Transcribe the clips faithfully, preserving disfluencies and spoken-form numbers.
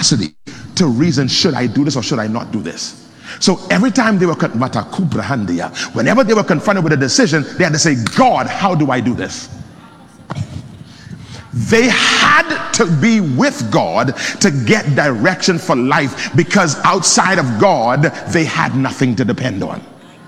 capacity to reason, should I do this or should I not do this? So every time they were whenever they were confronted with a decision, they had to say, God, how do I do this? They had to be with God to get direction for life, because outside of God they had nothing to depend on.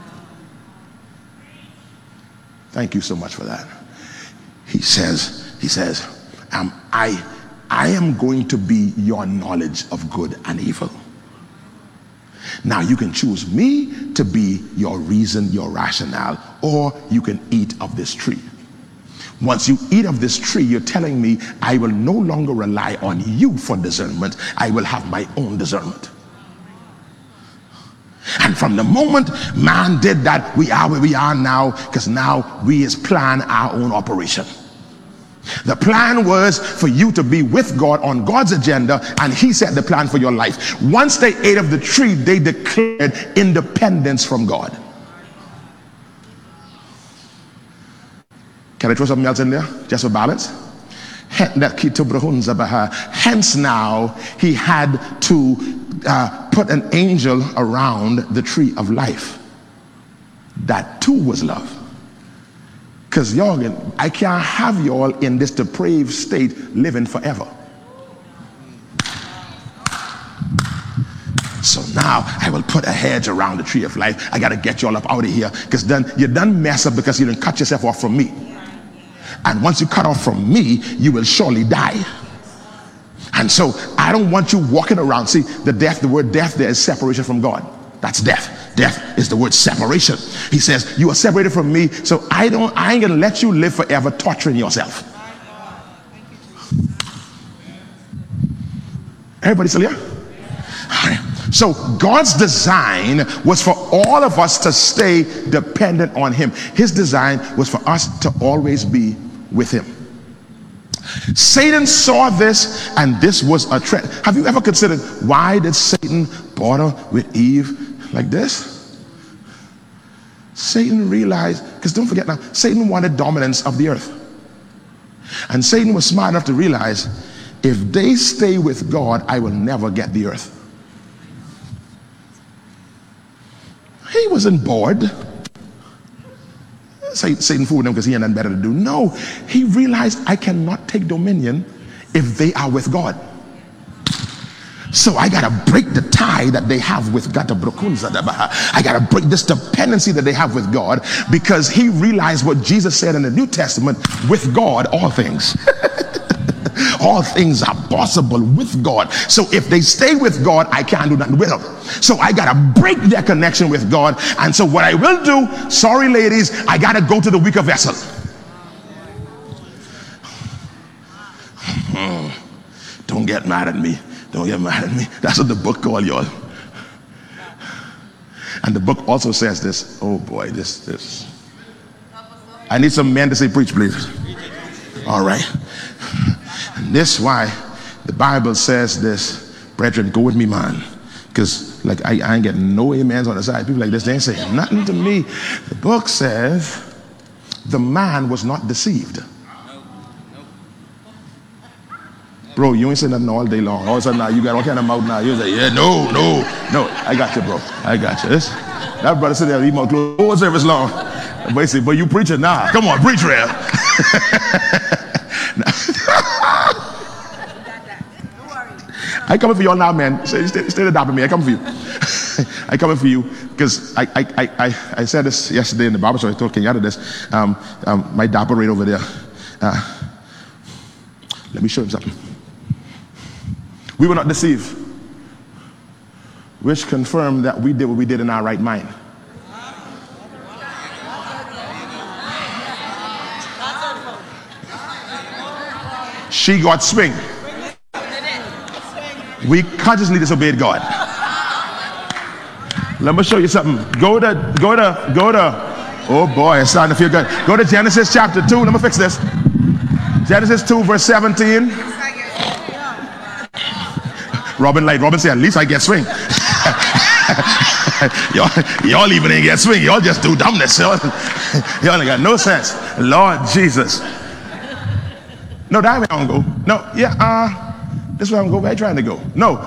Thank you so much for that. He says, he says, um, I, I am going to be your knowledge of good and evil. Now you can choose me to be your reason, your rationale, or you can eat of this tree. Once you eat of this tree, you're telling me I will no longer rely on you for discernment. I will have my own discernment. And from the moment man did that, we are where we are now, because now we is plan our own operation. The plan was for you to be with God on God's agenda, and he set the plan for your life. Once they ate of the tree, they declared independence from God. Can I throw something else in there just for balance? Hence now he had to uh, put an angel around the tree of life. That too was love. Because y'all, I can't have y'all in this depraved state living forever. So now I will put a hedge around the tree of life. I got to get y'all up out of here, because then you done mess up because you didn't cut yourself off from me. And once you cut off from me, you will surely die. And so I don't want you walking around. See, the death, the word death there is separation from God. That's death. Death is the word separation. He says, you are separated from me, so I don't, I ain't gonna let you live forever torturing yourself. Everybody still here? All right. So God's design was for all of us to stay dependent on him. His design was for us to always be with him. Satan saw this, and this was a threat. Have you ever considered, why did Satan bother with Eve like this? Satan realized, because don't forget now, Satan wanted dominance of the earth. And Satan was smart enough to realize, if they stay with God, I will never get the earth. He wasn't bored. Satan fooled him because he had nothing better to do. No, he realized, I cannot take dominion if they are with God. So I gotta break the tie that they have with God. I gotta break this dependency that they have with God, because he realized what Jesus said in the New Testament: with God, all things. All things are possible with God. So if they stay with God, I can't do nothing with them. So I gotta break their connection with God. And so what I will do, sorry ladies, I gotta go to the weaker vessel. Don't get mad at me. Don't get mad at me. That's what the book called, y'all. And the book also says this. Oh boy, this, this. I need some men to say preach, please. All right. And this is why the Bible says this, brethren, go with me, man. Because like I, I ain't getting no amens on the side. People like this, they ain't saying nothing to me. The book says the man was not deceived. Bro, you ain't saying nothing all day long. All of a sudden now you got all kind of mouth now. You're like, yeah, no, no, no. I got you, bro. I got you. This, that brother sitting there, he mouth closed all service long. But he said, but you preaching now. Come on, preach, real. I coming for y'all now, man. Stay, stay, stay the top of me. I come for you. I coming for you because I, I, I, I, I said this yesterday in the barber shop. I told Kenyatta this. Um, um, my dapper right over there. Uh, let me show him something. We were not deceived, which confirmed that we did what we did in our right mind. She got swing. We consciously disobeyed God. Let me show you something. Go to, go to, go to, oh boy, it's starting to feel good. Go to Genesis chapter two. Let me fix this. Genesis two, verse seventeen. Robin Light, Robin said, at least I get swing. y'all, y'all even ain't get swing. Y'all just do dumbness. Y'all, y'all ain't got no sense. Lord Jesus. No, that way I don't go. No, yeah, uh, this way I'm going. Where are you trying to go? No.